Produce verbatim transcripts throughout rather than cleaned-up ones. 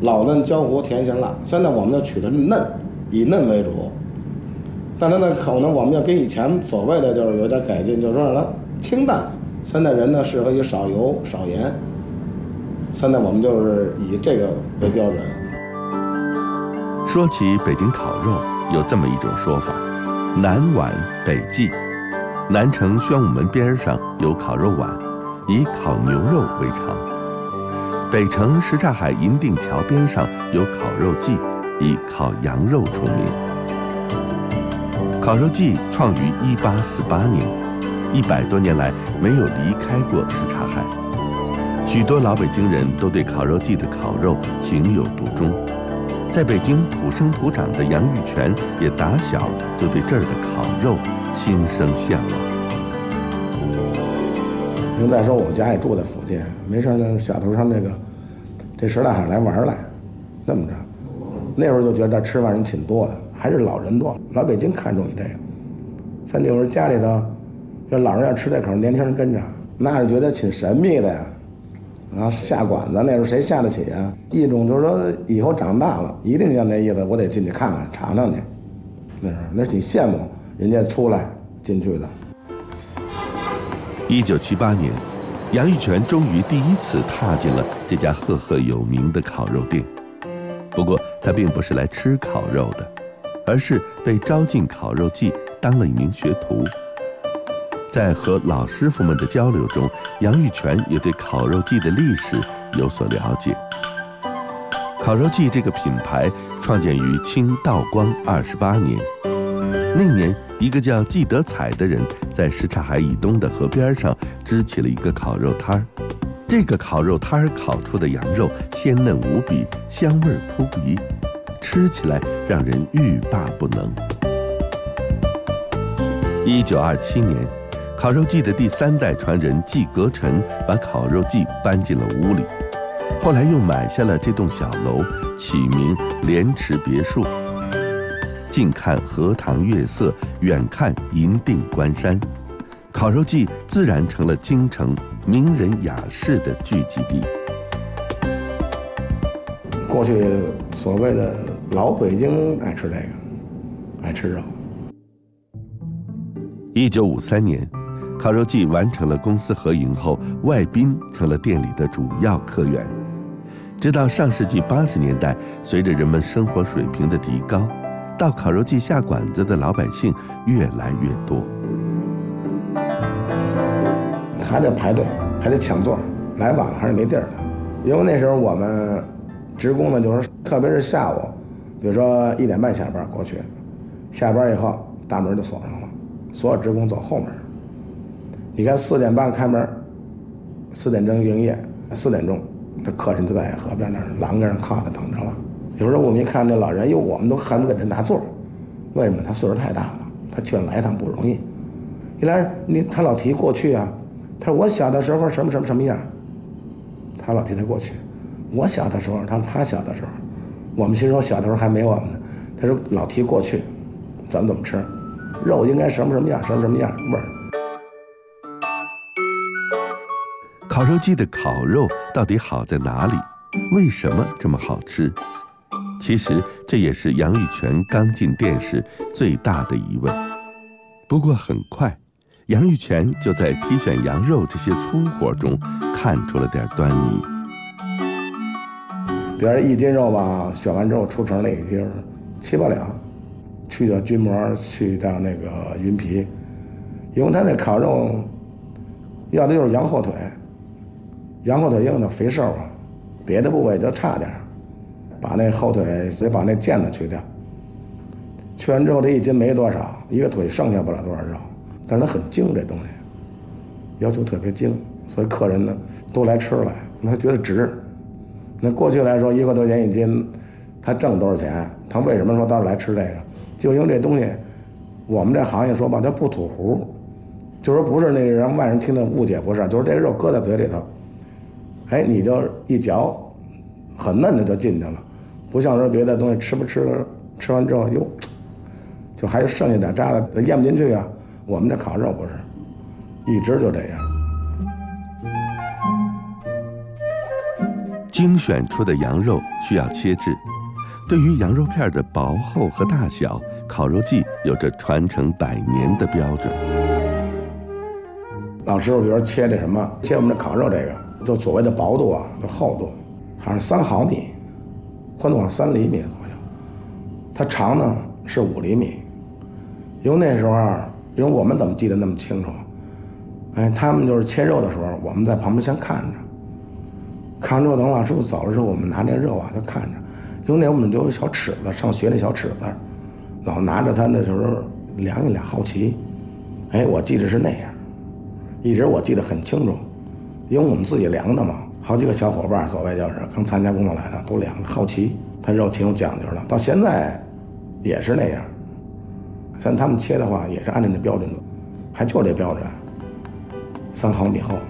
老嫩焦糊甜咸辣。现在我们就取的是嫩，以嫩为主。但它的口呢，我们要跟以前所谓的就是有点改进，就是说让它清淡。现在人呢适合于少油少盐。现在我们就是以这个为标准。 说起北京烤肉，有这么一种说法：南碗北记。南城宣武门边上有烤肉碗，以烤牛肉为常；北城什刹海银锭桥边上有烤肉记，以烤羊肉出名。烤肉记创于一八四八年，一百多年来没有离开过什刹海。许多老北京人都对烤肉记的烤肉情有独钟。在北京土生土长的杨玉泉也打小就对这儿的烤肉心生向往。 您再说我家也住在附近，没事呢，小头上这个这什刹海来玩来，那么着，那会儿就觉得吃饭人挺多的，还是老人多，老北京看重于这个。在那会儿家里头，这老人要吃这口，年轻人跟着，那是觉得挺神秘的呀。然后下馆子那时候谁下得起啊？一种就是说以后长大了一定像那意思，我得进去看看尝尝去。那时候那挺羡慕人家出来进去的。 一九七八年，杨玉泉终于第一次踏进了这家赫赫有名的烤肉店。不过他并不是来吃烤肉的，而是被招进烤肉记当了一名学徒。在和老师傅们的交流中，杨玉泉也对烤肉记的历史有所了解。烤肉记这个品牌创建于清道光二十八年，那年一个叫季德彩的人在什刹海以东的河边上支起了一个烤肉摊儿。这个烤肉摊儿烤出的羊肉鲜嫩无比，香味扑鼻，吃起来让人欲罢不能。一九二七年，烤肉记的第三代传人季格臣把烤肉记搬进了屋里，后来又买下了这栋小楼，起名莲池别墅。近看荷塘月色，远看银锭关山，烤肉记自然成了京城名人雅士的聚集地。 过去所谓的老北京爱吃这个，爱吃肉。 一九五三年，烤肉记完成了公司合营后，外宾成了店里的主要客源。直到上世纪八十年代，随着人们生活水平的提高，到烤肉记下馆子的老百姓越来越多。 还得排队，还得抢座，来晚了还是没地儿的。因为那时候我们职工呢，就是特别是下午，比如说一点半下班过去，下班以后大门就锁上了，所有职工走后门。你看四点半开门，四点钟营业，四点钟这客人就在河边那儿栏杆上靠着等着了。有时候我们一看那老人，哟，我们都恨不得给他拿座，为什么？他岁数太大了，他去来一趟不容易。一来你他老提过去啊，他说我小的时候什么什么什么样，他老提他过去。我小的时候，他他小的时候，我们心说小的时候还没我们呢。他说老提过去，怎么怎么吃，肉应该什么什么样，什么什么样味儿。 烤肉记的烤肉到底好在哪里？为什么这么好吃？其实这也是杨玉泉刚进店时最大的疑问。不过很快，杨玉泉就在挑选羊肉这些粗活中看出了点端倪。 比如一斤肉吧，选完之后出成了一斤七八两，去掉筋膜，去掉那个云皮，因为他那烤肉要的就是羊后腿，羊后腿硬的肥瘦啊，别的部位就差点，把那后腿得把那腱子去掉，去完之后这一斤没多少，一个腿剩下不了多少肉，但是它很精，这东西要求特别精，所以客人呢都来吃来，他觉得值。那过去来说一块多钱一斤，他挣多少钱？他为什么说到这来吃这个？就因为这东西，我们这行业说吧，它不土糊，就是说不是那个让外人听的误解，不是，就是这个肉搁在嘴里头，哎，你就一嚼，很嫩的就进去了，不像说别的东西吃不吃了，吃完之后哟，就还剩下点渣子咽不进去啊。我们这烤肉不是，一直就这样。 精选出的羊肉需要切制，对于羊肉片的薄厚和大小，烤肉季有着传承百年的标准。 老师傅比如说切这什么，切我们这烤肉这个，就所谓的薄度啊，就厚度，好像三毫米，宽度好像三厘米好像，它长呢是五厘米。因为那时候啊，因为我们怎么记得那么清楚？哎，他们就是切肉的时候，我们在旁边先看着，看完之后等老师傅走了之后，我们拿那肉啊就看着。因为那我们就有小尺子，上学那小尺子，老拿着它那时候量一量，好奇。哎，我记得是那样，一直我记得很清楚，因为我们自己量的嘛。好几个小伙伴，所谓就是刚参加工作来的，都量好奇，它肉挺有讲究的。到现在也是那样，像他们切的话也是按照那标准，还就这标准，三毫米厚。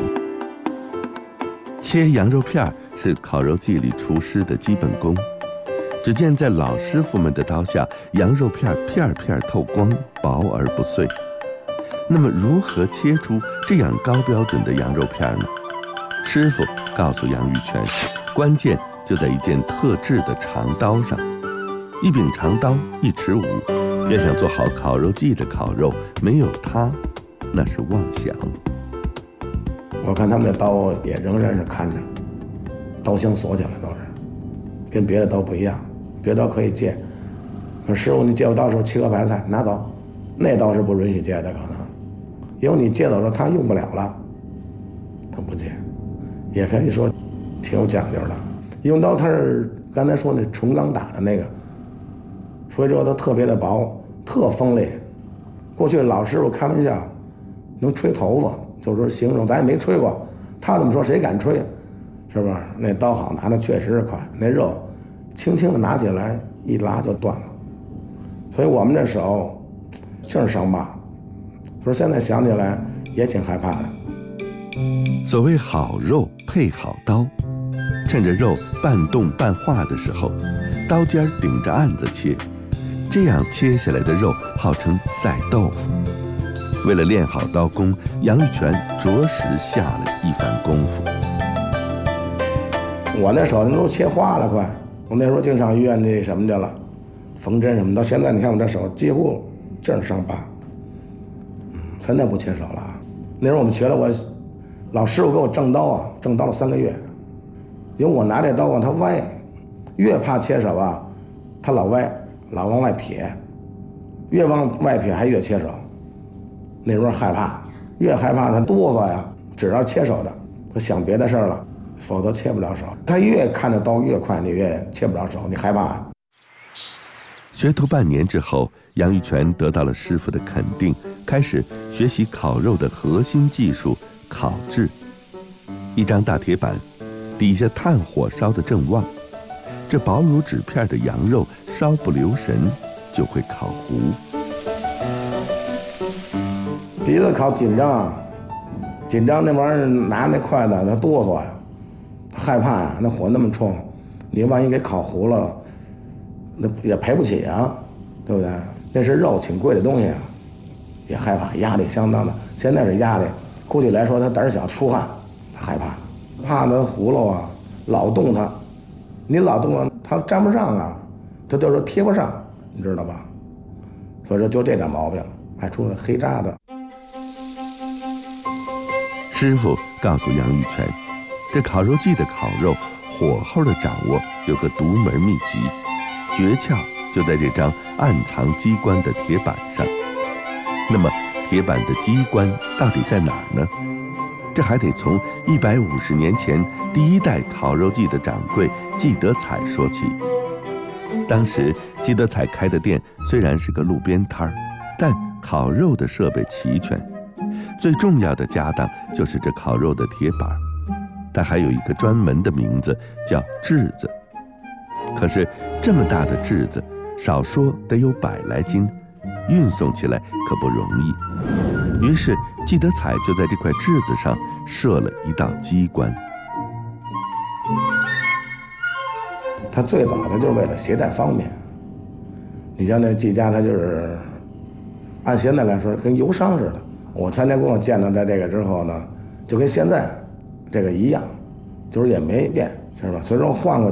切羊肉片是烤肉季里厨师的基本功。只见在老师傅们的刀下，羊肉片片片透光，薄而不碎。那么如何切出这样高标准的羊肉片呢？师傅告诉杨玉泉，关键就在一件特制的长刀上。一柄长刀一尺五，要想做好烤肉季的烤肉，没有它，那是妄想。 我看他们的刀也仍然是看着，刀箱锁起来都是，跟别的刀不一样。别的刀可以借，说师傅你借我刀的时候切个白菜拿走，那刀是不允许借的，可能，因为你借走了他用不了了，他不借。也可以说挺有讲究的。用刀它是刚才说那纯钢打的那个，所以说它特别的薄，特锋利。过去老师傅开玩笑，能吹头发，就是说形容，咱也没吹过，他这么说谁敢吹？是不是？那刀好拿的确实是快，那肉轻轻的拿起来一拉就断了。所以我们那手就是伤疤，所以现在想起来也挺害怕的。 所谓好肉配好刀，趁着肉半冻半化的时候，刀尖顶着案子切，这样切下来的肉号称赛豆腐。为了练好刀工，杨玉泉着实下了一番功夫。 我那手都切花了快，我那时候经常医院那什么去了，缝针什么。到现在你看我这手几乎净是伤疤。嗯，现在不切手了。那时候我们学了，我老师傅给我正刀啊，正刀了三个月，因为我拿这刀啊，它歪，越怕切手啊，它老歪，老往外撇，越往外撇还越切手。那时候害怕，越害怕他哆嗦呀，只要切手的，他想别的事儿了，否则切不了手。他越看着刀越快，你越切不了手，你害怕啊。 学徒半年之后，杨玉泉得到了师傅的肯定，开始学习烤肉的核心技术——烤制。一张大铁板，底下炭火烧得正旺，这薄如纸片的羊肉稍不留神就会烤糊。 第一次烤紧张，紧张那玩意儿拿那筷子他哆嗦呀，他害怕呀，那火那么冲，你万一给烤糊了，那也赔不起啊，对不对？那是肉挺贵的东西啊，也害怕，压力相当的。现在是压力，估计来说他胆小出汗，他害怕，怕他糊了啊，老动它，你老动了它粘不上啊，它就是贴不上，你知道吧？所以说就这点毛病，还出了黑渣子。 师傅告诉杨玉泉，这烤肉季的烤肉火候的掌握有个独门秘籍，诀窍就在这张暗藏机关的铁板上。那么铁板的机关到底在哪儿呢？这还得从一百五十年前第一代烤肉季的掌柜季德彩说起。当时季德彩开的店虽然是个路边摊儿，但烤肉的设备齐全。最重要的家当就是这烤肉的铁板，它还有一个专门的名字，叫炙子。可是这么大的炙子，少说得有百来斤，运送起来可不容易。于是季德彩就在这块炙子上设了一道机关。 它最早的就是为了携带方便。你像那季家，它就是按现在来说跟油商似的。我参加工作见到在这个之后呢，就跟现在这个一样，就是也没变， 是吧？所以说换过